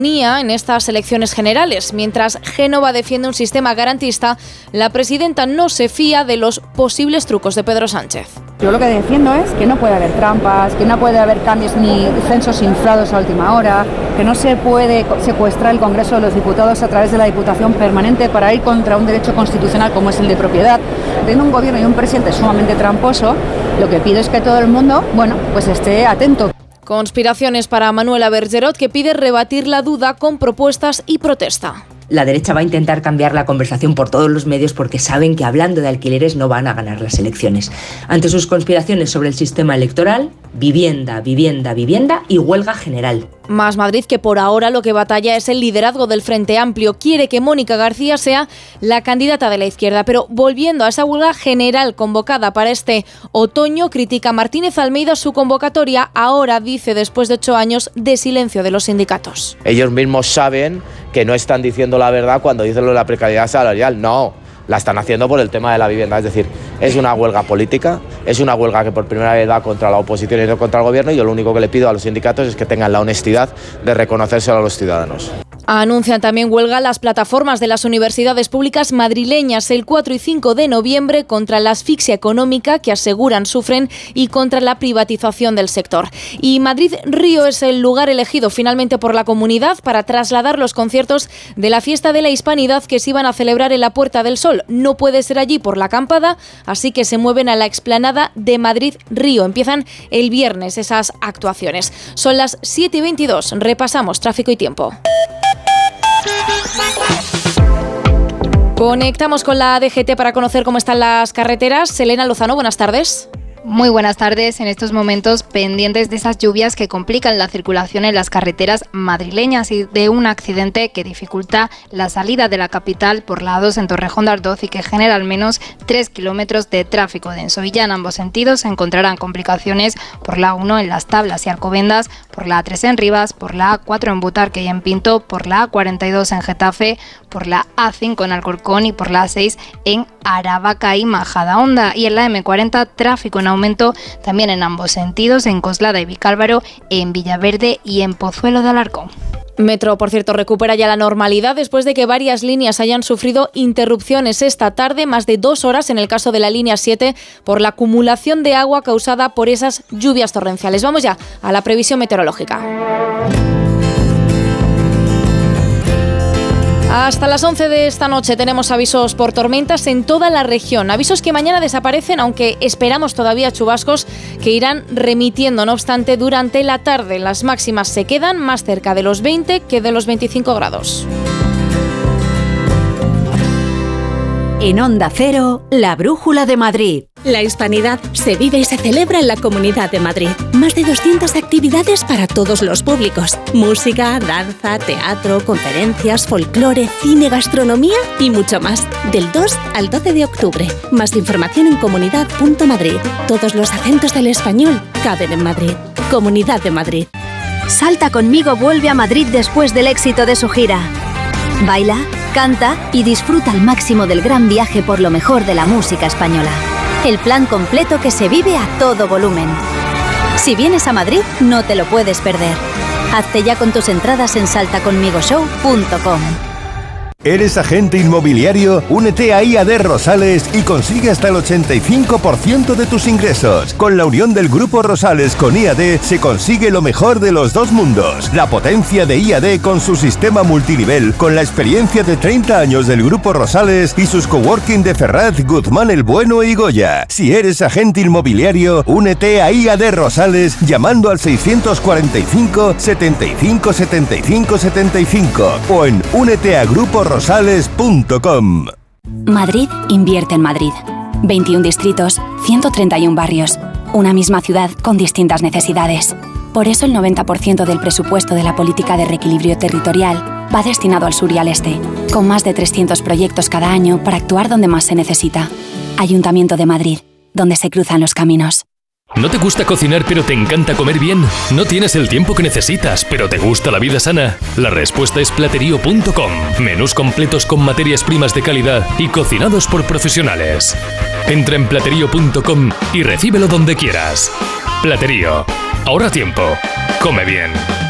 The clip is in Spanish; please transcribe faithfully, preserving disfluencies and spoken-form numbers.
En estas elecciones generales. Mientras Génova defiende un sistema garantista, la presidenta no se fía de los posibles trucos de Pedro Sánchez. Yo lo que defiendo es que no puede haber trampas, que no puede haber cambios ni censos inflados a última hora, que no se puede secuestrar el Congreso de los Diputados a través de la Diputación Permanente para ir contra un derecho constitucional como es el de propiedad. Teniendo un gobierno y un presidente sumamente tramposo, lo que pido es que todo el mundo, bueno, pues esté atento. Conspiraciones para Manuela Bergerot, que pide rebatir la duda con propuestas y protesta. La derecha va a intentar cambiar la conversación por todos los medios porque saben que hablando de alquileres no van a ganar las elecciones. Ante sus conspiraciones sobre el sistema electoral, vivienda, vivienda, vivienda y huelga general. Más Madrid, que por ahora lo que batalla es el liderazgo del Frente Amplio. Quiere que Mónica García sea la candidata de la izquierda. Pero volviendo a esa huelga general convocada para este otoño, critica Martínez Almeida su convocatoria, ahora dice después de ocho años de silencio de los sindicatos. Ellos mismos saben que no están diciendo la verdad cuando dicen lo de la precariedad salarial. No, la están haciendo por el tema de la vivienda. Es decir, es una huelga política, es una huelga que por primera vez da contra la oposición y no contra el gobierno, y yo lo único que le pido a los sindicatos es que tengan la honestidad de reconocérselo a los ciudadanos. Anuncian también huelga las plataformas de las universidades públicas madrileñas el cuatro y cinco de noviembre contra la asfixia económica que aseguran sufren y contra la privatización del sector. Y Madrid-Río es el lugar elegido finalmente por la comunidad para trasladar los conciertos de la Fiesta de la Hispanidad que se iban a celebrar en la Puerta del Sol. No puede ser allí por la acampada, así que se mueven a la explanada de Madrid-Río. Empiezan el viernes esas actuaciones. Son las siete y veintidós. Repasamos tráfico y tiempo. Conectamos con la D G T para conocer cómo están las carreteras. Selena Lozano, buenas tardes. Muy buenas tardes. En estos momentos pendientes de esas lluvias que complican la circulación en las carreteras madrileñas y de un accidente que dificulta la salida de la capital por la A dos en Torrejón de Ardoz y que genera al menos tres kilómetros de tráfico denso. Y ya en ambos sentidos se encontrarán complicaciones por la A uno en Las Tablas y Alcobendas, por la A tres en Rivas, por la A cuatro en Butarque y en Pinto, por la A cuarenta y dos en Getafe, por la A cinco en Alcorcón y por la A seis en Aravaca y Majadahonda. Y en la eme cuarenta tráfico en aumento también en ambos sentidos, en Coslada y Vicálvaro, en Villaverde y en Pozuelo de Alarcón. Metro, por cierto, recupera ya la normalidad después de que varias líneas hayan sufrido interrupciones esta tarde, más de dos horas en el caso de la línea siete, por la acumulación de agua causada por esas lluvias torrenciales. Vamos ya a la previsión meteorológica. Hasta las once de esta noche tenemos avisos por tormentas en toda la región. Avisos que mañana desaparecen, aunque esperamos todavía chubascos que irán remitiendo. No obstante, durante la tarde las máximas se quedan más cerca de los veinte que de los veinticinco grados. En Onda Cero, la Brújula de Madrid. La Hispanidad se vive y se celebra en la Comunidad de Madrid. Más de doscientas actividades para todos los públicos. Música, danza, teatro, conferencias, folclore, cine, gastronomía y mucho más. Del dos al doce de octubre. Más información en comunidad punto madrid. Todos los acentos del español caben en Madrid. Comunidad de Madrid. Salta conmigo vuelve a Madrid después del éxito de su gira. Baila, canta y disfruta al máximo del gran viaje por lo mejor de la música española. El plan completo que se vive a todo volumen. Si vienes a Madrid, no te lo puedes perder. Hazte ya con tus entradas en salta conmigo show punto com. ¿Eres agente inmobiliario? Únete a I A D Rosales y consigue hasta el ochenta y cinco por ciento de tus ingresos. Con la unión del Grupo Rosales con I A D se consigue lo mejor de los dos mundos. La potencia de I A D con su sistema multinivel, con la experiencia de treinta años del Grupo Rosales y sus coworking de Ferraz, Guzmán el Bueno y Goya. Si eres agente inmobiliario, únete a I A D Rosales llamando al seiscientos cuarenta y cinco, setenta y cinco, setenta y cinco, setenta y cinco o en únete a Grupo Rosales punto com. Madrid invierte en Madrid. veintiún distritos, ciento treinta y uno barrios. Una misma ciudad con distintas necesidades. Por eso el noventa por ciento del presupuesto de la política de reequilibrio territorial va destinado al sur y al este, con más de trescientos proyectos cada año para actuar donde más se necesita. Ayuntamiento de Madrid, donde se cruzan los caminos. ¿No te gusta cocinar pero te encanta comer bien? ¿No tienes el tiempo que necesitas pero te gusta la vida sana? La respuesta es platerío punto com. Menús completos con materias primas de calidad y cocinados por profesionales. Entra en platerío punto com y recíbelo donde quieras. Platerío. Ahorra tiempo. Come bien.